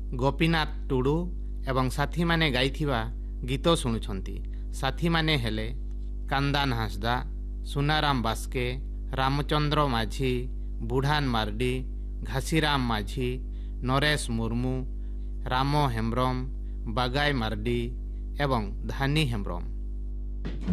ଗୋପୀନାଥ ଟୁଡୁ ଏବଂ ସାଥୀମାନେ ଗାଇଥିବା ଗୀତ ଶୁଣୁଛନ୍ତି। ସାଥୀମାନେ ହେଲେ କାନ୍ଦାନ ହାଁସଦା, ସୁନାରାମ ବାସ୍କେ, ରାମଚନ୍ଦ୍ର ମାଝୀ, ବୁଢ଼ାନ ମାର୍ଡି, ଘାସିରାମ ମାଝୀ, ନରେଶ ମୁର୍ମୁ, ରାମ ହେମ୍ବ୍ରମ, ବାଗାଇ ମାର୍ଡି ଏବଂ ଧାନି ହେମ୍ବ୍ରମ।